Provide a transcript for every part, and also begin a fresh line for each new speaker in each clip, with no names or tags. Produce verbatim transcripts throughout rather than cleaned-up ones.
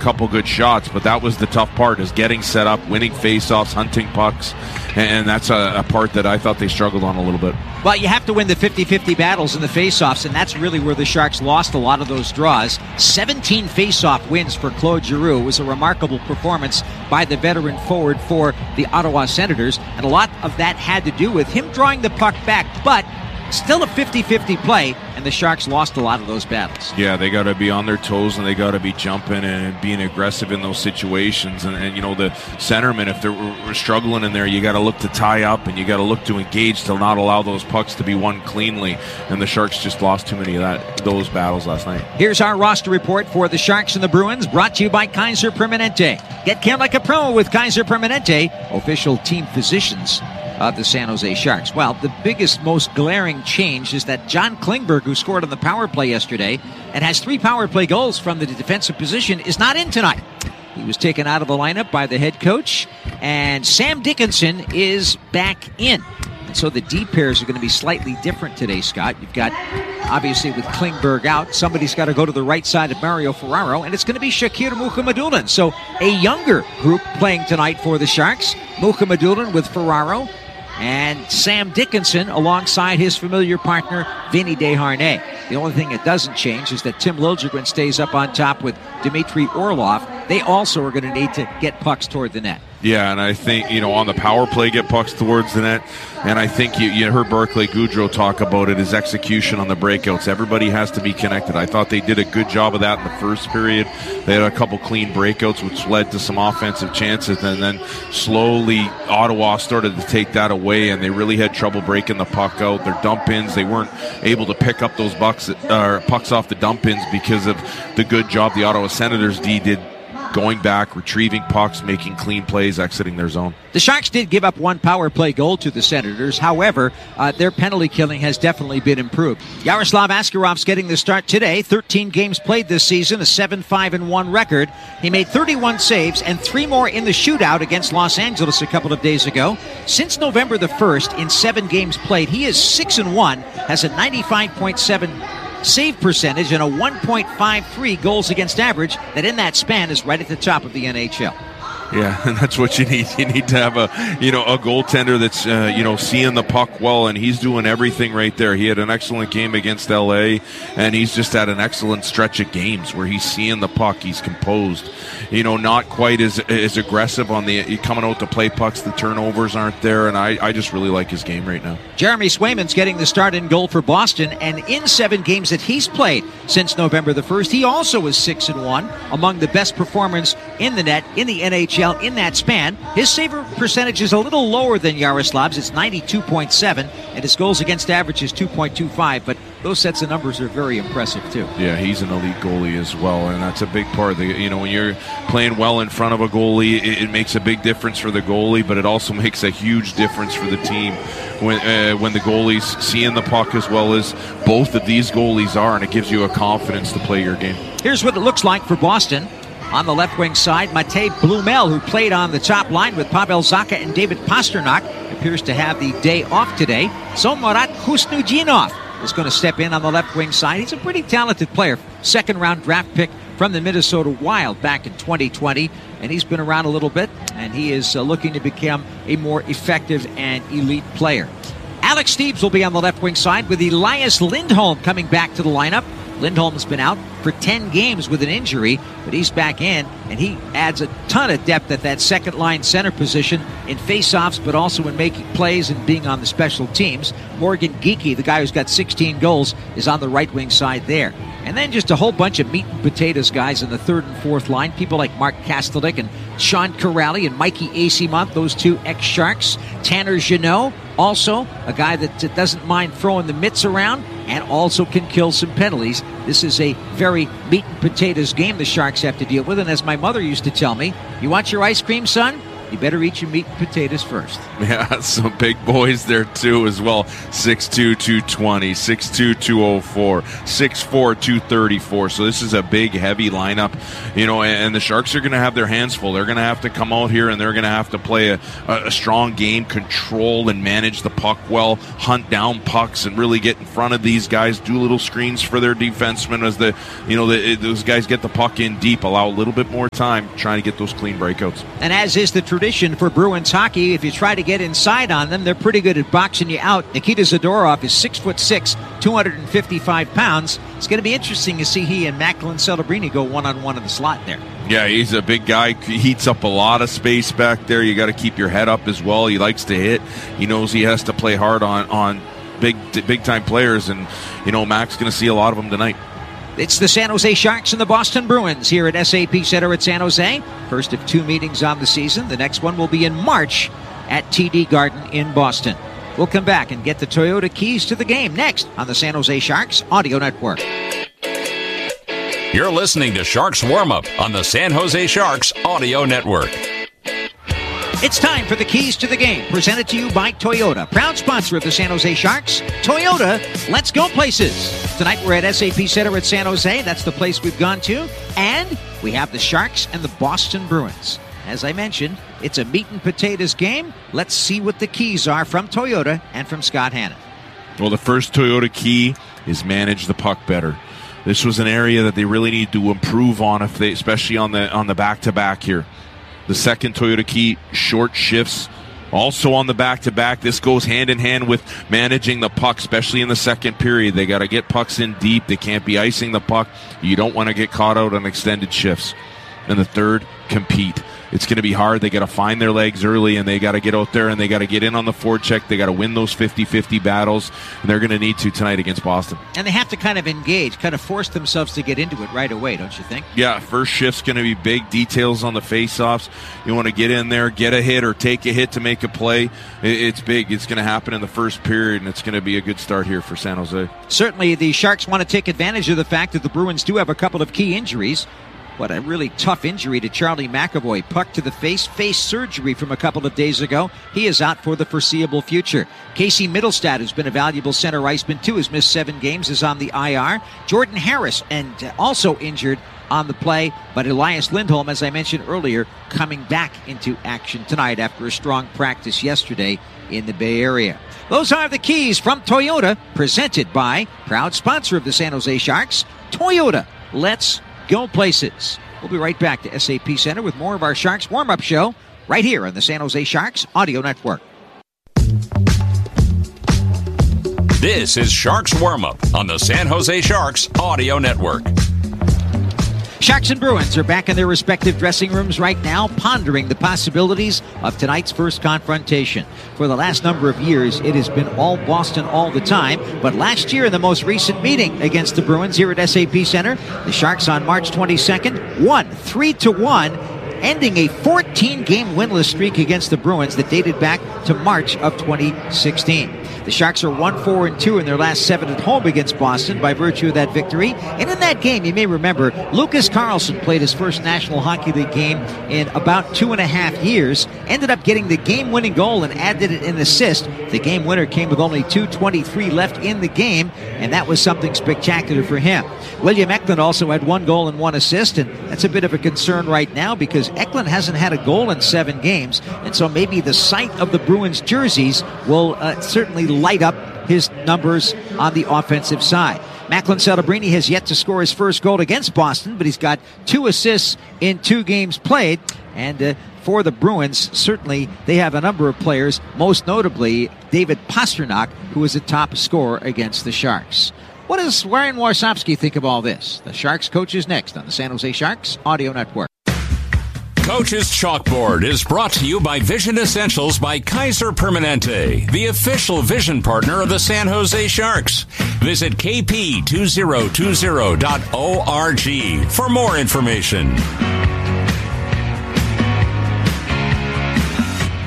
couple good shots, but that was the tough part, is getting set up, winning faceoffs, hunting pucks, and that's a, a part that I thought they struggled on a little bit.
Well, you have to win the fifty-fifty battles in the faceoffs, and that's really where the Sharks lost a lot of those draws. seventeen faceoff wins for Claude Giroux. It was a remarkable performance by the veteran forward for the Ottawa Senators, and a lot of that had to do with him drawing the puck back, but still a fifty-fifty play, and the Sharks lost a lot of those battles.
Yeah, they got to be on their toes, and they got to be jumping and being aggressive in those situations. And, and you know, the centermen, if they're we're struggling in there, you got to look to tie up, and you got to look to engage to not allow those pucks to be won cleanly. And the Sharks just lost too many of that those battles last night.
Here's our roster report for the Sharks and the Bruins, brought to you by Kaiser Permanente. Get care like a pro with Kaiser Permanente, official team physicians of the San Jose Sharks. Well, the biggest, most glaring change is that John Klingberg, who scored on the power play yesterday and has three power play goals from the defensive position, is not in tonight. He was taken out of the lineup by the head coach, and Sam Dickinson is back in. And so the D pairs are going to be slightly different today, Scott. You've got, obviously, with Klingberg out, somebody's got to go to the right side of Mario Ferraro, and it's going to be Shakir Mukhamadullin. So a younger group playing tonight for the Sharks. Mukhamadullin with Ferraro, and Sam Dickinson alongside his familiar partner, Vinny Desharnais. The only thing that doesn't change is that Tim Liljegren stays up on top with Dmitry Orlov. They also are going to need to get pucks toward the net.
Yeah, and I think, you know, on the power play, get pucks towards the net. And I think you, you heard Barclay Goodrow talk about it, his execution on the breakouts. Everybody has to be connected. I thought they did a good job of that in the first period. They had a couple clean breakouts, which led to some offensive chances. And then slowly Ottawa started to take that away, and they really had trouble breaking the puck out. Their dump-ins, they weren't able to pick up those bucks, uh, pucks off the dump-ins because of the good job the Ottawa Senators D did going back, retrieving pucks, making clean plays, exiting their zone.
The Sharks did give up one power play goal to the Senators. However, uh, their penalty killing has definitely been improved. Yaroslav Askarov's getting the start today. thirteen games played this season, a seven five one record. He made thirty-one saves and three more in the shootout against Los Angeles a couple of days ago. Since November the first, in seven games played, he is six and one, has a ninety-five point seven save percentage and a one point five three goals against average that in that span is right at the top of the N H L.
Yeah, and that's what you need. You need to have a, you know, a goaltender that's, uh, you know, seeing the puck well, and he's doing everything right there. He had an excellent game against L A, and he's just had an excellent stretch of games where he's seeing the puck, he's composed. You know, not quite as as aggressive on the coming out to play pucks. The turnovers aren't there, and I, I just really like his game right now.
Jeremy Swayman's getting the start in goal for Boston, and in seven games that he's played since November the first, he also is six and one, among the best performers in the net in the N H L in that span. His save percentage is a little lower than Yaroslav's. It's ninety-two point seven, and his goals against average is two point two five, but those sets of numbers are very impressive too.
Yeah, he's an elite goalie as well, and that's a big part of the, you know, when you're playing well in front of a goalie, it, it makes a big difference for the goalie, but it also makes a huge difference for the team when uh, when the goalie's seeing the puck as well as both of these goalies are, and it gives you a confidence to play your game.
Here's what it looks like for Boston. On the left wing side, Matej Blumel, who played on the top line with Pavel Zacha and David Pasternak, appears to have the day off today. So Marat Khusnutdinov is going to step in on the left wing side. He's a pretty talented player. Second round draft pick from the Minnesota Wild back in twenty twenty. And he's been around a little bit, and he is uh, looking to become a more effective and elite player. Alex Steeves will be on the left wing side with Elias Lindholm coming back to the lineup. Lindholm's been out for ten games with an injury, but he's back in, and he adds a ton of depth at that second-line center position in face-offs, but also in making plays and being on the special teams. Morgan Geekie, the guy who's got sixteen goals, is on the right wing side there. And then just a whole bunch of meat and potatoes guys in the third and fourth line. People like Mark Kastelik and Sean Corrali and Mikey Acimont, those two ex-Sharks. Tanner Jeannot, also a guy that doesn't mind throwing the mitts around and also can kill some penalties. This is a very meat and potatoes game the Sharks have to deal with. And as my mother used to tell me, you want your ice cream, son? you better eat your meat and potatoes first.
Yeah, some big boys there too as well. six two, two twenty, six two, two oh four, six four, two thirty-four. So this is a big, heavy lineup, you know, and the Sharks are going to have their hands full. They're going to have to come out here and they're going to have to play a, a strong game, control and manage the puck well, hunt down pucks and really get in front of these guys, do little screens for their defensemen as the, you know, the, those guys get the puck in deep, allow a little bit more time trying to get those clean breakouts.
And as is the tradition for Bruins hockey, if you try to get inside on them, they're pretty good at boxing you out. Nikita Zadorov is six foot six, two hundred fifty-five pounds. It's going to be interesting to see he and Macklin Celebrini go one-on-one in the slot there.
Yeah, he's a big guy. He heats up a lot of space back there. You got to keep your head up as well. He likes to hit. He knows he has to play hard on, on big, big-time players, and, you know, Mac's going to see a lot of them tonight.
It's the San Jose Sharks and the Boston Bruins here at S A P Center at San Jose. First of two meetings on the season. The next one will be in March at T D Garden in Boston. We'll come back and get the Toyota keys to the game next on the San Jose Sharks Audio Network.
You're listening to Sharks Warm-Up on the San Jose Sharks Audio Network.
It's time for the keys to the game, presented to you by Toyota, proud sponsor of the San Jose Sharks. Toyota, let's go places. Tonight we're at S A P Center at San Jose. That's the place we've gone to. And we have the Sharks and the Boston Bruins. As I mentioned, it's a meat and potatoes game. Let's see what the keys are from Toyota and from Scott Hannon.
Well, the first Toyota key is manage the puck better. This was an area that they really need to improve on, if they, especially on the on the back-to-back here. The second Toyota key, short shifts. Also on the back-to-back, this goes hand-in-hand with managing the puck, especially in the second period. They got to get pucks in deep. They can't be icing the puck. You don't want to get caught out on extended shifts. And the third, compete. It's going to be hard. They got to find their legs early, and they got to get out there, and they got to get in on the forecheck. They got to win those fifty-fifty battles, and they're going to need to tonight against Boston.
And they have to kind of engage, kind of force themselves to get into it right away, don't you think?
Yeah, first shift's going to be big. Details on the face-offs. You want to get in there, get a hit, or take a hit to make a play. It's big. It's going to happen in the first period, and it's going to be a good start here for San Jose.
Certainly, the Sharks want to take advantage of the fact that the Bruins do have a couple of key injuries. What a really tough injury to Charlie McAvoy. Puck to the face, face surgery from a couple of days ago. He is out for the foreseeable future. Casey Middlestad, who's been a valuable center iceman too, has missed seven games, is on the I R. Jordan Harris, and also injured on the play, but Elias Lindholm, as I mentioned earlier, coming back into action tonight after a strong practice yesterday in the Bay Area. Those are the keys from Toyota, presented by proud sponsor of the San Jose Sharks, Toyota. Let's go places. We'll be right back to S A P Center with more of our Sharks warm-up show right here on the San Jose Sharks Audio Network.
This is Sharks Warm-Up on the San Jose Sharks Audio Network.
Sharks and Bruins are back in their respective dressing rooms right now, pondering the possibilities of tonight's first confrontation. For the last number of years, it has been all Boston all the time, but last year in the most recent meeting against the Bruins here at S A P Center, the Sharks on March twenty-second won three to one, ending a fourteen-game winless streak against the Bruins that dated back to March of twenty sixteen. The Sharks are one four and two in their last seven at home against Boston by virtue of that victory. And in that game, you may remember, Lucas Carlson played his first National Hockey League game in about two and a half years, ended up getting the game-winning goal and added an assist. The game winner came with only two twenty-three left in the game, and that was something spectacular for him. William Eklund also had one goal and one assist, and that's a bit of a concern right now because Eklund hasn't had a goal in seven games, and so maybe the sight of the Bruins jerseys will uh, certainly light up his numbers on the offensive side. Macklin Celebrini has yet to score his first goal against Boston, but he's got two assists in two games played. And uh, for the Bruins, certainly they have a number of players, most notably David Pastrnak, who is a top scorer against the Sharks. What does Warren Warsofsky think of all this? The Sharks coach is next on the San Jose Sharks Audio Network.
Coach's Chalkboard is brought to you by Vision Essentials by Kaiser Permanente, the official vision partner of the San Jose Sharks. Visit k p two zero two zero dot org for more information.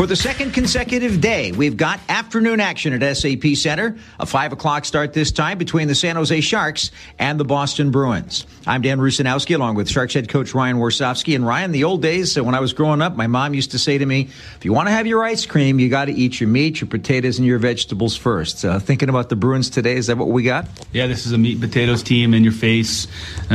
For the second consecutive day, we've got afternoon action at S A P Center. A five o'clock start this time between the San Jose Sharks and the Boston Bruins. I'm Dan Rusanowski along with Sharks head coach Ryan Warsofsky. And Ryan, the old days, when I was growing up, my mom used to say to me, if you want to have your ice cream, you got to eat your meat, your potatoes, and your vegetables first. Uh, thinking about the Bruins today, is that what we got?
Yeah, this is a meat and potatoes team, in your face,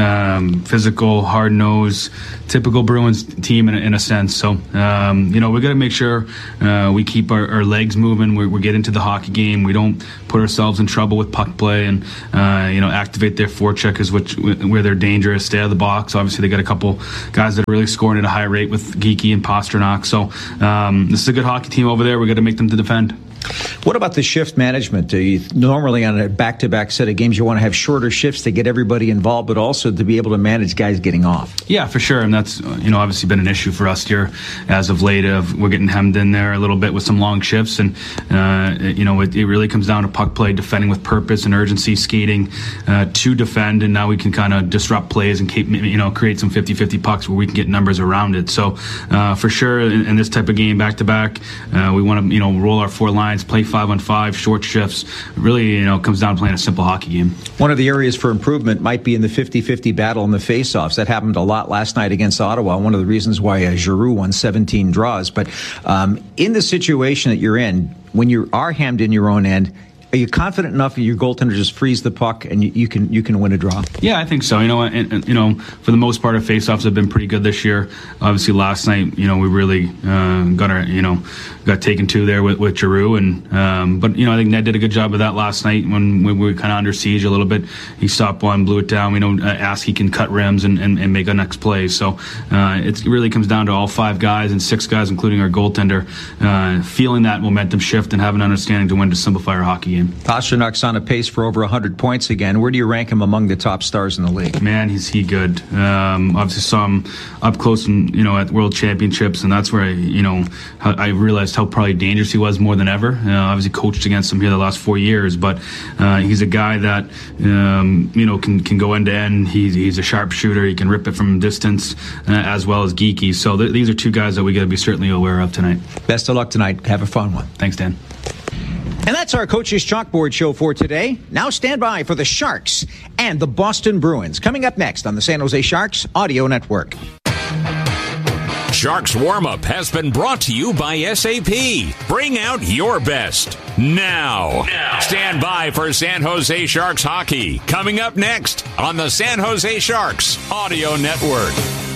um, physical, hard nose, typical Bruins team in a, in a sense. So, um, you know, we got to make sure Uh, we keep our, our legs moving. We, we get into the hockey game. We don't put ourselves in trouble with puck play and, uh, you know, activate their forecheckers, which where they're dangerous. Stay out of the box. Obviously, they got a couple guys that are really scoring at a high rate with Geeky and Pasternak. So um, this is a good hockey team over there. We got to make them to defend.
What about the shift management? Do you, normally on a back-to-back set of games, you want to have shorter shifts to get everybody involved, but also to be able to manage guys getting off.
Yeah, for sure. And that's, you know, obviously been an issue for us here as of late. Of we're getting hemmed in there a little bit with some long shifts. And, uh, you know, it, it really comes down to puck play, defending with purpose and urgency, skating uh, to defend. And now we can kind of disrupt plays and keep, you know, create some fifty-fifty pucks where we can get numbers around it. So uh, for sure, in, in this type of game, back-to-back, uh, we want to, you know, roll our four lines, play five on five, short shifts. Really, you know, comes down to playing a simple hockey game.
One of the areas for improvement might be in the fifty-fifty battle in the faceoffs. That happened a lot last night against Ottawa. One of the reasons why uh, Giroux won seventeen draws. But um, in the situation that you're in, when you are hemmed in your own end, are you confident enough that your goaltender just frees the puck and you, you can you can win a draw?
Yeah, I think so. You know, and, and, you know, for the most part, our faceoffs have been pretty good this year. Obviously, last night, you know, we really uh, got our, you know, got taken to there with, with Giroux, and um, but you know, I think Ned did a good job of that last night when we were kind of under siege a little bit. He stopped one, blew it down. We know uh, Askey can cut rims and, and, and make a next play. So uh, it really comes down to all five guys and six guys, including our goaltender, uh, feeling that momentum shift and having an understanding to when to simplify our hockey game.
Pasternak's on a pace for over one hundred points again. Where do you rank him among the top stars in the league?
Man, he's he good. Um, obviously saw him up close and, you know, at World Championships, and that's where I, you know, I realized how probably dangerous he was more than ever. Uh, obviously coached against him here the last four years, but uh, he's a guy that, um, you know, can, can go end to end. He's, he's a sharpshooter. He can rip it from distance uh, as well as geeky. So th- these are two guys that we got to be certainly aware of tonight.
Best of luck tonight. Have a fun one.
Thanks, Dan.
And that's our Coach's Chalkboard show for today. Now stand by for the Sharks and the Boston Bruins. Coming up next on the San Jose Sharks Audio Network.
Sharks Warm-Up has been brought to you by S A P. Bring out your best now. now. Stand by for San Jose Sharks hockey. Coming up next on the San Jose Sharks Audio Network.